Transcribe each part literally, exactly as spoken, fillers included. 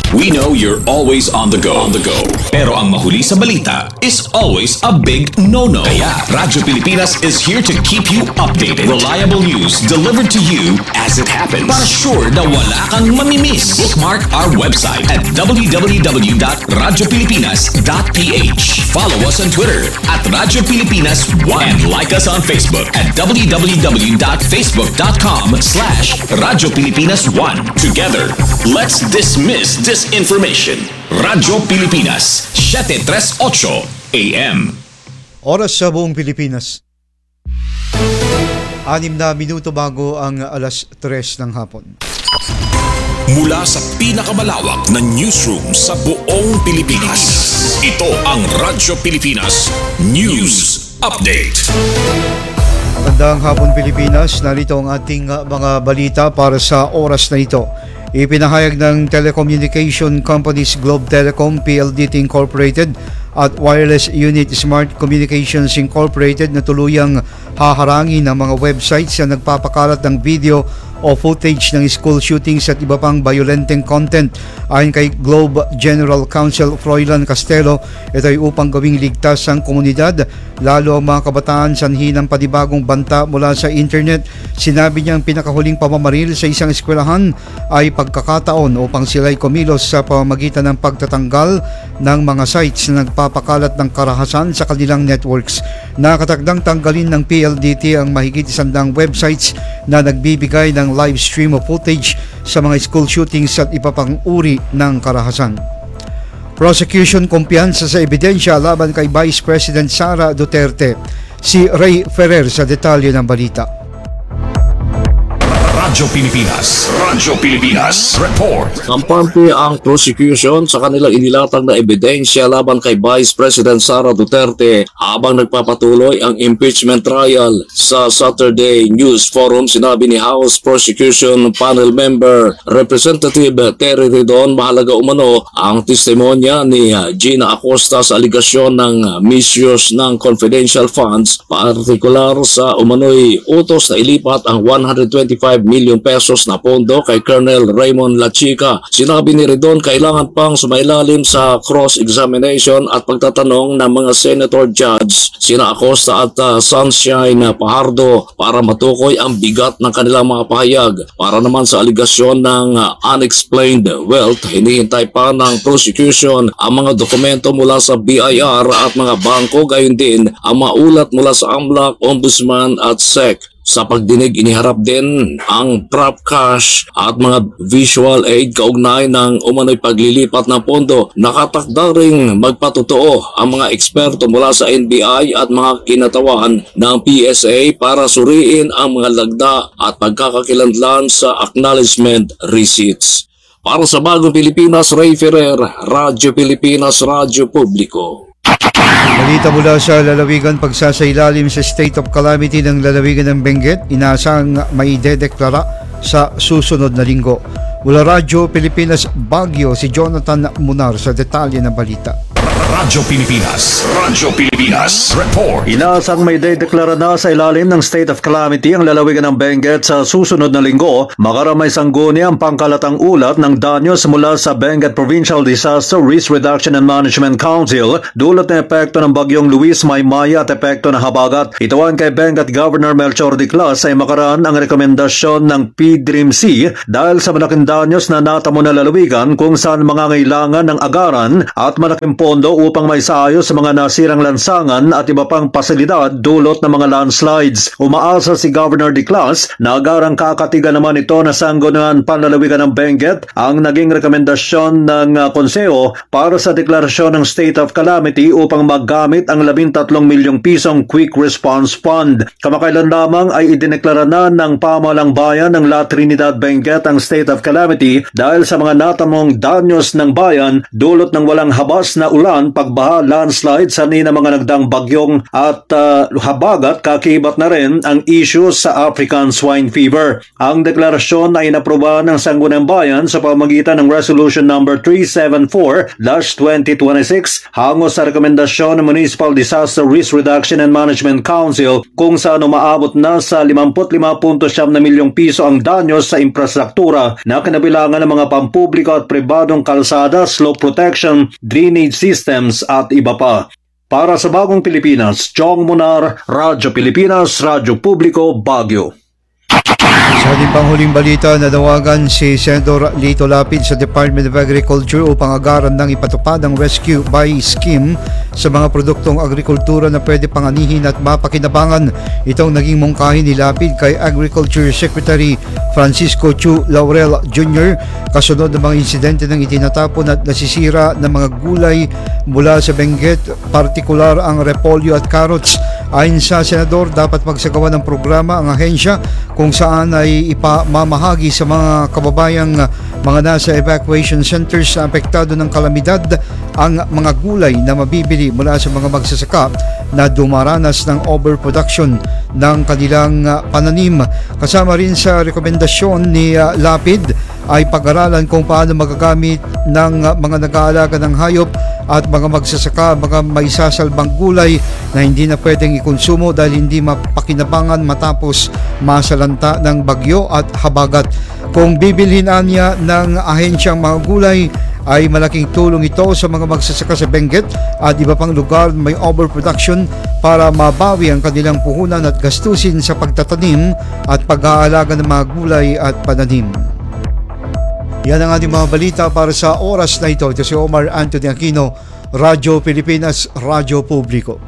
We know you're always on the go. On the go. Pero ang mahuli sa balita is always a big no-no. Kaya Radyo Pilipinas is here to keep you updated. Reliable news delivered to you as it happens. Para sure na wala kang mamimiss. Bookmark our website at w w w dot radyo pilipinas dot p h. Follow us on Twitter at Radyo Pilipinas one and like us on Facebook at w w w dot facebook dot com slash Radyo Pilipinas one. Together, let's dismiss disinformation. Radyo Pilipinas, seven thirty-eight A M. Oras sa buong Pilipinas. Anim na minuto bago ang alas tres ng hapon. Mula sa pinakamalawak na newsroom sa buong Pilipinas, ito ang Radyo Pilipinas News Update. Magandang hapon Pilipinas, narito ang ating mga balita para sa oras na ito. Ipinahayag ng Telecommunication Companies Globe Telecom P L D T Incorporated at Wireless Unit Smart Communications Incorporated na tuluyang haharangin ng mga websites na nagpapakalat ng video o footage ng school shootings at iba pang violenteng content. Ayon kay Globe General Counsel Froilan Castelo, ito ay upang gawing ligtas ang komunidad, lalo ang mga kabataan sanhi ng panibagong banta mula sa internet. Sinabi niya ang pinakahuling pamamaril sa isang eskwelahan ay pagkakataon upang sila'y kumilos sa pamamagitan ng pagtatanggal ng mga sites na nagpapakalat ng karahasan sa kanilang networks. Nakatagdang tanggalin ng P L D T ang mahigit isandang websites na nagbibigay ng live stream o footage sa mga school shootings at iba pang uri ng karahasan. Prosecution kumpiyansa sa ebidensya laban kay Vice President Sara Duterte. Si Ray Ferrer sa detalye ng balita. Radyo Pilipinas, Radyo Pilipinas Report. Kampante ang prosecution sa kanilang inilatag na ebidensya laban kay Vice President Sara Duterte habang nagpapatuloy ang impeachment trial. Sa Saturday News Forum, sinabi ni House Prosecution Panel Member Representative Terry Ridon mahalaga umano ang testimonya ni Gina Acosta sa aligasyon ng misuse ng confidential funds, partikular sa umano'y utos na ilipat ang one hundred twenty-five milyong pesos na pondo kay Colonel Raymond Lachica. Sinabi ni Ridon kailangan pang sumailalim sa cross-examination at pagtatanong ng mga senator judge sina Acosta at uh, Sunshine Pajardo para matukoy ang bigat ng kanilang mga pahayag. Para naman sa aligasyon ng uh, unexplained wealth, hinihintay pa ng prosecution ang mga dokumento mula sa B I R at mga bangko, gayon din ang maulat mula sa AMLAC, Ombudsman at S E C. Sa pagdinig, iniharap din ang trap cash at mga visual aid kaugnay ng umano'y paglilipat ng pondo. Nakatakda ring magpatotoo ang mga eksperto mula sa N B I at mga kinatawan ng P S A para suriin ang mga lagda at pagkakakilanlan sa acknowledgement receipts. Para sa Bagong Pilipinas, Ray Ferrer, Radyo Pilipinas, Radyo Publiko. Balita mula sa lalawigan, pagsasailalim sa state of calamity ng lalawigan ng Benguet, inaasang may dedeklara sa susunod na linggo. Mula Radyo Pilipinas Baguio, si Jonathan Munar sa detalye ng balita. Radyo Pilipinas, Radyo Pilipinas Report. Inaasang may dedeklara na sa ilalim ng state of calamity ang lalawigan ng Benguet sa susunod na linggo, makaramay sangguni ang pangkalatang ulat ng danyos mula sa Benguet Provincial Disaster Risk Reduction and Management Council dulot na epekto ng bagyong Luis Maymaya at epekto ng habagat. Ituan kay Benguet Governor Melchor Diclas ay makaraan ang rekomendasyon ng P D R I M C dahil sa malaking danyos na natamo na lalawigan kung saan mangangailangan ng agaran at malaking pondo upang may saayos sa mga nasirang lansangan at iba pang pasilidad dulot ng mga landslides. Umaasa si Governor Diclas na agarang kakatigan naman ito na sanggunian panlalawigan ng Benguet ang naging rekomendasyon ng uh, Konseho para sa deklarasyon ng state of calamity upang maggamit ang labintatlong milyong pisong Quick Response Fund. Kamakailan lamang ay idineklara na ng pamahalang bayan ng La Trinidad Benguet ang state of calamity dahil sa mga natamong danyos ng bayan dulot ng walang habas na ulan pagbaha, landslide sa nina mga nagdang bagyong at uh, habagat, kakibat na rin ang issue sa African Swine Fever. Ang deklarasyon ay inaprobahan ng Sangguniang Bayan sa pamamagitan ng Resolution number three seventy-four dash twenty twenty-six hango sa rekomendasyon ng Municipal Disaster Risk Reduction and Management Council kung saan umaabot na sa fifty-five point siyam na milyong piso ang danyo sa infrastruktura na kinabilangan ng mga pampubliko at pribadong kalsada, slope protection, drainage systems at iba pa. Para sa Bagong Pilipinas, Chong Munar, Radyo Pilipinas, Radyo Publiko, Baguio. Sa ating panghuling balita, nanawagan si Senador Lito Lapid sa Department of Agriculture upang agaran ng ipatupad ang Rescue Buy Scheme sa mga produktong agrikultura na pwede panganihin at mapakinabangan. Itong naging mungkahi ni Lapid kay Agriculture Secretary Francisco Chu Laurel Junior kasunod ng mga insidente ng itinatapon at nasisira ng mga gulay mula sa Benguet, partikular ang repolyo at carrots. Ayon sa Senador, dapat magsagawa ng programa ang ahensya kung saan ay ipamamahagi sa mga kababayang mga nasa evacuation centers na apektado ng kalamidad ang mga gulay na mabibili mula sa mga magsasaka na dumaranas ng overproduction ng kanilang pananim. Kasama rin sa rekomendasyon ni uh, Lapid ay pag-aralan kung paano magagamit ng mga nag-aalaga ng hayop at mga magsasaka mga may sasalbang gulay na hindi na pwedeng ikonsumo dahil hindi mapakinabangan matapos masalanta ng bagyo at habagat. Kung bibilhin niya ng ahensyang mga gulay, ay malaking tulong ito sa mga magsasaka sa Benguet at iba pang lugar may overproduction para mabawi ang kanilang puhunan at gastusin sa pagtatanim at pag-aalaga ng mga gulay at pananim. Yan ang ating mga balita para sa oras na ito. Ito si Omar Anthony Aquino, Radyo Pilipinas, Radyo Publiko.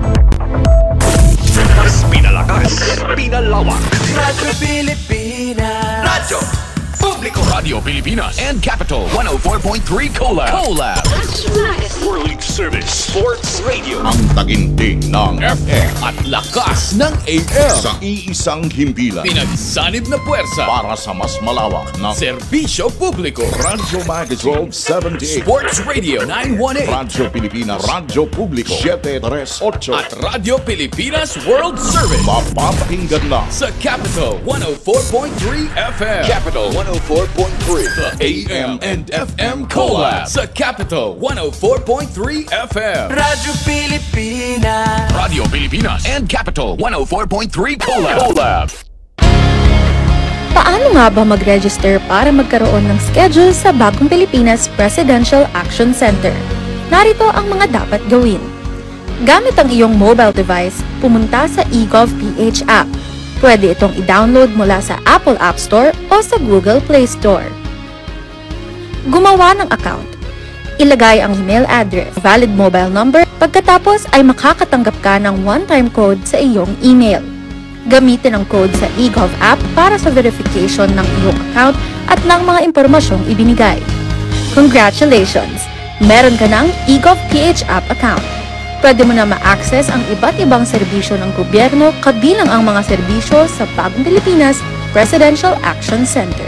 Mas pinalakas, pinalawak. Radyo Pilipinas. Radyo Publiko. Radio Pilipinas and Capital one oh four point three Collab. Collab. That's right. World Service Sports Radio. Ang taginting ng F M at lakas ng A M. Sa iisang himpilan. Pinagsanib na puwersa para sa mas malawak na serbisyo publiko. Radyo Magazine seventy-eight. Sports Radio nine one eight. Radyo Pilipinas. Radyo Publiko seven three eight. At Radyo Pilipinas World Service. Mapapakinggan na sa Capital one oh four point three F M. Capital one oh four point three. The A M and F M Collab sa Capital one oh four point three F M. Radyo Pilipinas. Radio Pilipinas and Capital one oh four point three Collab. Collab. Paano nga ba mag-register para magkaroon ng schedule sa Bagong Pilipinas Presidential Action Center? Narito ang mga dapat gawin. Gamit ang iyong mobile device, pumunta sa eGovPH app. Pwede itong i-download mula sa Apple App Store o sa Google Play Store. Gumawa ng account. Ilagay ang email address, valid mobile number, pagkatapos ay makakatanggap ka ng one-time code sa iyong email. Gamitin ang code sa eGov app para sa verification ng iyong account at ng mga impormasyong ibinigay. Congratulations! Meron ka ng eGovPH app account. Pwede mo na ma-access ang iba't ibang serbisyo ng gobyerno kabilang ang mga serbisyo sa Bagong Pilipinas Presidential Action Center.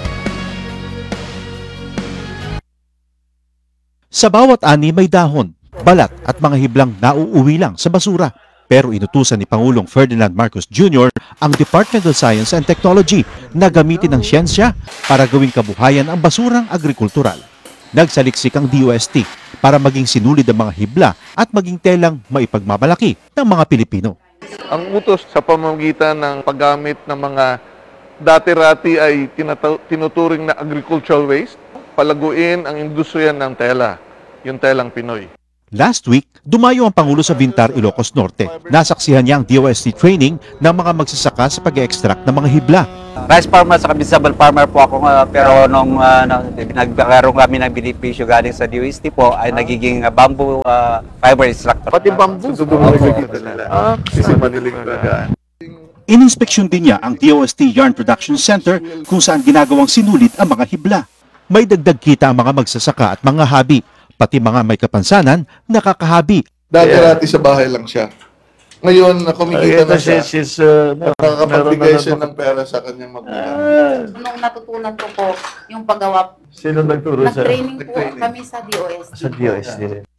Sa bawat ani may dahon, balat at mga hiblang nauuwi lang sa basura. Pero inutusan ni Pangulong Ferdinand Marcos Junior ang Department of Science and Technology na gamitin ang siyensya para gawing kabuhayan ang basurang agrikultural. Nagsaliksik ang D O S T para maging sinulid ang mga hibla at maging telang maipagmamalaki ng mga Pilipino. Ang utos sa pamamagitan ng paggamit ng mga dati-rati ay tinataw- tinuturing na agricultural waste, palaguin ang industriya ng tela, yung telang Pinoy. Last week, dumayo ang Pangulo sa Vintar, Ilocos Norte. Nasaksihan niya ang D O S T training ng mga magsasaka sa pag-extract ng mga hibla. Rice farmer sa visible farmer po ako, uh, pero nung uh, nagkaroon kami ng benepisyo galing sa D O S T po ay nagiging uh, bamboo uh, fiber extractor. Pati bamboo, susubukan nila. Ah, kasi madaling talaga. Ininspeksyon din niya ang D O S T Yarn Production Center kung saan ginagawang sinulit ang mga hibla. May dagdag kita ang mga magsasaka at mga habi, pati mga may kapansanan, nakakahabi. Dati-rati sa bahay lang siya. Ngayon, kumikita na siya. She's, uh, Nakakapagbigay siya ng pera sa kanyang magulang. Nung natutunan ko po yung paggawa, Sino nagturo sa nag-training po kami sa D O S T. sa D O S T?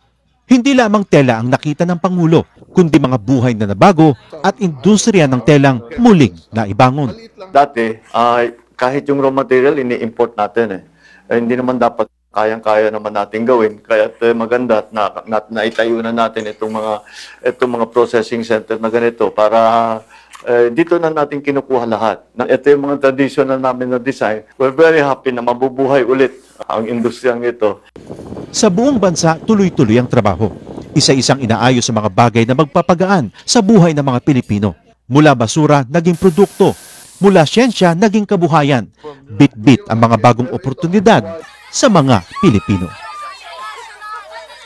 Hindi lamang tela ang nakita ng Pangulo, kundi mga buhay na nabago at industriya ng telang muling naibangon. Dati, ah, kahit yung raw material, ini-import natin eh. Eh, hindi naman dapat kayang-kaya naman natin gawin. Kaya eh, maganda at na, na, naitayo na natin itong mga, itong mga processing center na ganito para eh, dito na natin kinukuha lahat. Na, ito yung mga traditional namin na design. We're very happy na mabubuhay ulit ang industriyang ito. Sa buong bansa, tuloy-tuloy ang trabaho. Isa-isang inaayos sa mga bagay na magpapagaan sa buhay ng mga Pilipino. Mula basura, naging produkto. Mula siyensya, naging kabuhayan. Bit-bit ang mga bagong oportunidad sa mga Pilipino.